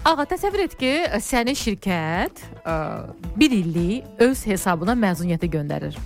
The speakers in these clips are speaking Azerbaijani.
Ağa, təsəvvür et ki, səni şirkət 1 illik öz hesabına məzuniyyətə göndərir.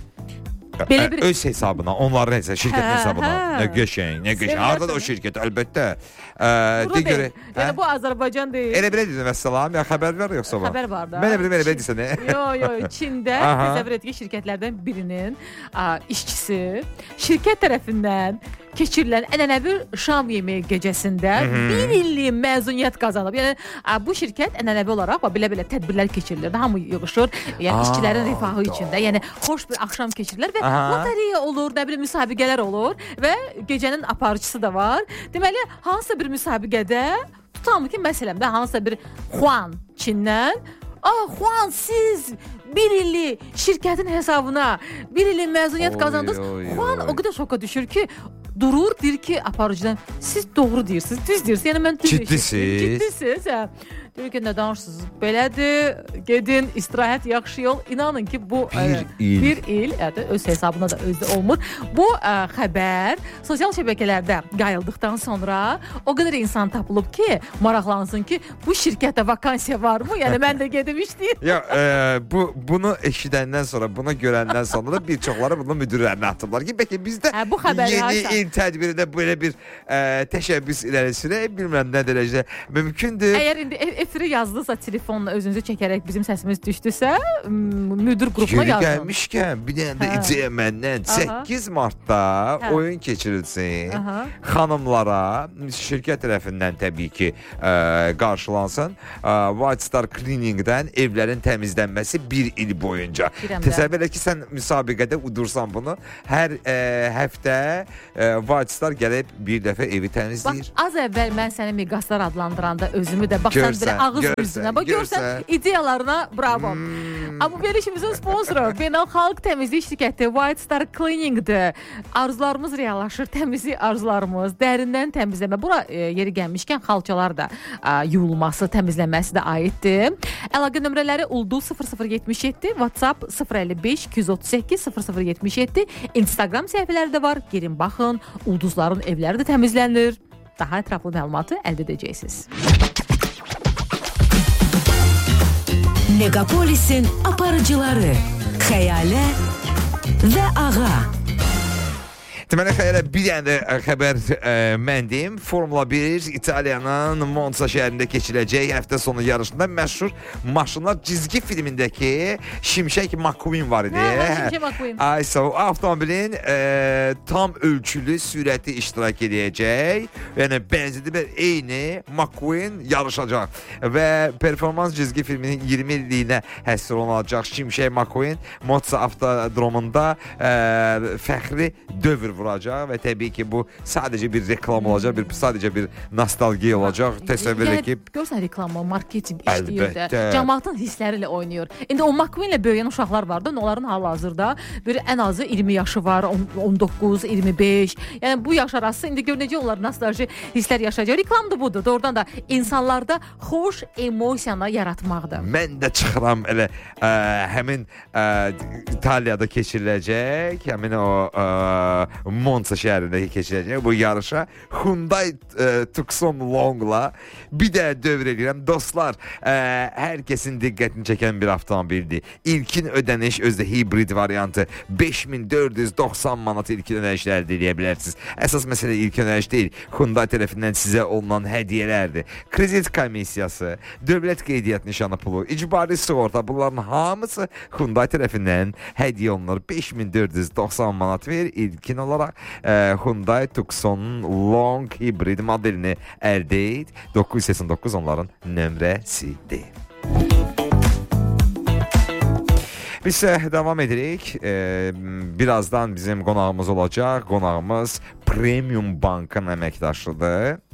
Öz hesabına, onların şirkətin hesabına. Nə qəşəng, nə qəşəng. Harada o şirkət, əlbəttə. Burada deyil. Yəni bu Azərbaycan deyil. Elə belə dedim, vəssalam. Ya xəbər var yoxsa var? Xəbər var da. Mən elə belə desən. Yox, Çində təsəvvür et ki, şirkətlərdən birinin işçisi şirkət tərəfindən keçirilən ənənəvi şam yeməyi gecəsində 1 illik məzuniyyət qazanıb. Yəni bu şirkət ənənəvi olaraq belə tədbirlər keçirilir. Hamı yığışır, yəni işçilərin rifahı içində. Yəni xoş bir axşam keçirilir və lotereya olur, nə bilim müsabiqələr olur və gecənin aparıcısı da var. Deməli, hansısa bir müsabiqədə tutalım ki, məsələn, hansısa bir Xuan Çindən Xuan, siz 1 illik şirkətin hesabına 1 illik məzuniyyət qazandınız. Xuan o qədər şoka düşür ki, durur, deyir ki, aparıcıdan, siz doğru deyirsiniz, düz deyirsiniz. Yəni mən düz Ciddisiz. Deyir ki, nə danışırsınız? Belədir, gedin, istirahət, yaxşı yol. İnanın ki, bu 1 il öz hesabına da özdə olmur. Bu xəbər sosial şəbəkələrdə yayıldıqdan sonra o qədər insan tapılıb ki, maraqlansın ki, bu şirkətdə vakansiya varmı? Yəni mən də gedib işləyim. Bunu eşidəndən sonra, bunu görəndən sonra bir çoxları bunu müdürlərinə atıblar ki, bəlkə bizdə yeni il tədbirində belə bir təşəbbüs irəli sürək, bilmirəm nə dərəcədə mümkündür. Əgər indi efiri yazdısa, telefonla özünüzü çəkərək bizim səsimiz düşdüsə, müdür qrupuna yazın. Yeri gəlmişkən, bir dənə də ideya məndən 8 martda oyun keçirilsin. Xanımlara şirkət tərəfindən təbii ki qarşılansın. White Star Cleaning'dən evlərin təmizlənməsi 1 il boyunca. Təsəvvür et ki, sən müsabiqədə udursan bunu. Hər həftə White Star gəlib bir dəfə evi təmizləyir. Az əvvəl mən səni Megastar adlandıranda özümü də baxsan belə ağız yüzünə. Görsən ideyalarına bravo. Bu verilişimizin sponsoru beynəlxalq təmizlik şirkəti White Star Cleaning'dir. Arzularımız reallaşır, təmizlik arzularımız, dərindən təmizləmə. Bura yeri gəlmişkən xalçalar da yuyulması, təmizlənməsi də aiddir. Əlaqə nömrələri Ulduz 0077, WhatsApp 055 238 0077, Instagram səhifələri də var. Girin baxın, ulduzların evləri də təmizlənir. Daha ətraflı məlumatı əldə edəcəksiniz. Megapolisin aparıcıları Xəyalə və Ağa. Deməli, bir dənə də xəbər mən deyim. Formula 1 İtaliyanın Monza şəhərində keçiləcək həftə sonu yarışında məşhur maşınlar cizgi filmindəki Şimşək McQueen var idi. Şimşək McQueen. Avtomobilin tam ölçülü sürəti iştirak edəcək. Yəni, bənzədi eyni McQueen yarışacaq. Və performans cizgi filminin 20 illiyinə həsr olunacaq Şimşək McQueen Monza avtodromunda fəxri dövr vuracaq və təbii ki, bu sadəcə bir reklam olacaq, sadəcə bir nostalgiya olacaq. Təsəvvür edib. Görsən reklamı, marketinq işləyir də, cəmaatın hissləri ilə oynayır. İndi o McQueen ilə böyüyən uşaqlar var da, onların hal-hazırda bir ən azı 20 yaşı var, 19, 25. Yəni bu yaş arası indi gör necə onlar nostalji hisslər yaşayacaq. Reklam da budur. Doğrudan da insanlarda xoş emosiyanı yaratmaqdır. Mən də çıxıram elə həmin İtaliyada keçiriləcək, həmin o Monza şəhərində keçiləcək bu yarışa Hyundai Tucson Long'la bir də dövr edirəm. Dostlar, hər kəsin diqqətini çəkən bir avtomobildir. İlkin ödəniş özdə hibrid variantı 5490 manat ilkin ödənişlər deyə bilərsiniz. Əsas məsələ ilkin ödəniş deyil, Hyundai tərəfindən sizə olunan hədiyyələrdir. Kredit komissiyası, dövlət qeydiyyat nişanı pulu, icbari sığorta, bunların hamısı Hyundai tərəfindən hədiyyə olunur. 5490 manat ver, ilkin olaraq Hyundai Tucson'un Long hibrid modelini əldə et. 989 onların nömrəsidir. Biz devam edirik. Birazdan bizim qonağımız olacaq. Qonağımız Premium Bankın əməkdaşıdır.